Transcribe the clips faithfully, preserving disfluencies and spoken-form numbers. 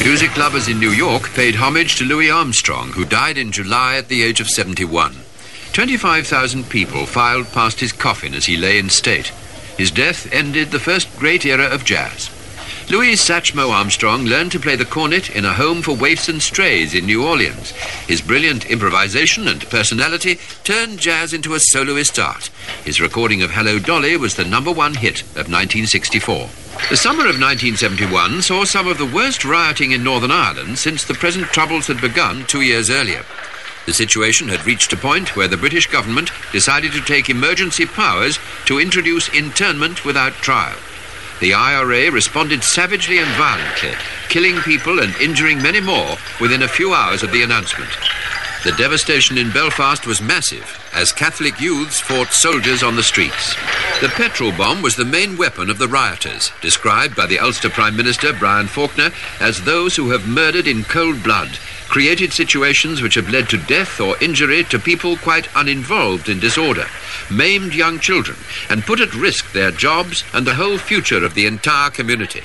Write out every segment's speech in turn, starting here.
Music lovers in New York paid homage to Louis Armstrong, who died in July at the age of seventy-one. twenty-five thousand people filed past his coffin as he lay in state. His death ended the first great era of jazz. Louis Satchmo Armstrong learned to play the cornet in a home for waifs and strays in New Orleans. His brilliant improvisation and personality turned jazz into a soloist art. His recording of Hello Dolly was the number one hit of nineteen sixty-four. The summer of nineteen seventy-one saw some of the worst rioting in Northern Ireland since the present troubles had begun two years earlier. The situation had reached a point where the British government decided to take emergency powers to introduce internment without trial. The I R A responded savagely and violently, killing people and injuring many more within a few hours of the announcement. The devastation in Belfast was massive, as Catholic youths fought soldiers on the streets. The petrol bomb was the main weapon of the rioters, described by the Ulster Prime Minister, Brian Faulkner, as those who have murdered in cold blood, created situations which have led to death or injury to people quite uninvolved in disorder, maimed young children, and put at risk their jobs and the whole future of the entire community.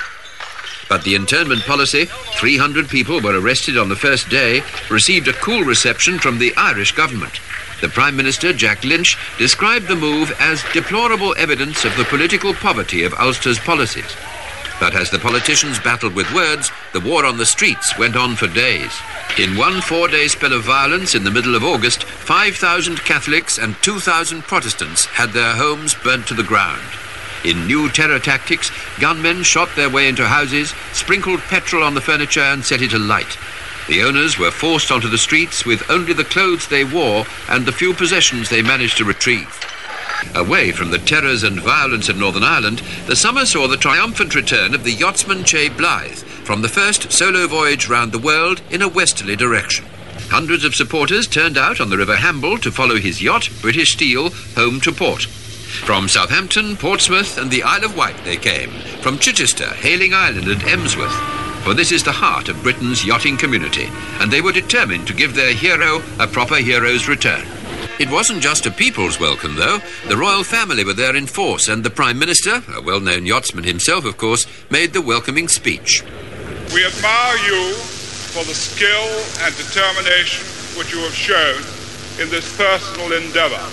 But the internment policy, three hundred people were arrested on the first day, received a cool reception from the Irish government. The Prime Minister, Jack Lynch, described the move as deplorable evidence of the political poverty of Ulster's policies. But as the politicians battled with words, the war on the streets went on for days. In one four-day spell of violence in the middle of August, five thousand Catholics and two thousand Protestants had their homes burnt to the ground. In new terror tactics, gunmen shot their way into houses, sprinkled petrol on the furniture and set it alight. The owners were forced onto the streets with only the clothes they wore and the few possessions they managed to retrieve. Away from the terrors and violence of Northern Ireland, the summer saw the triumphant return of the yachtsman Che Blythe from the first solo voyage round the world in a westerly direction. Hundreds of supporters turned out on the River Hamble to follow his yacht, British Steel, home to port. From Southampton, Portsmouth and the Isle of Wight they came, from Chichester, Hayling Island and Emsworth. For this is the heart of Britain's yachting community, and they were determined to give their hero a proper hero's return. It wasn't just a people's welcome, though. The royal family were there in force, and the Prime Minister, a well-known yachtsman himself, of course, made the welcoming speech. We admire you for the skill and determination which you have shown in this personal endeavour.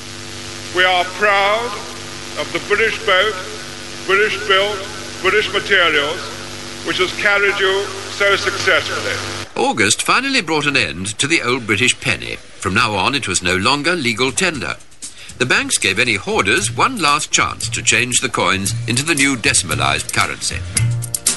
We are proud of the British boat, British-built, British materials, which has carried you so successfully. August finally brought an end to the old British penny. From now on, it was no longer legal tender. The banks gave any hoarders one last chance to change the coins into the new decimalised currency.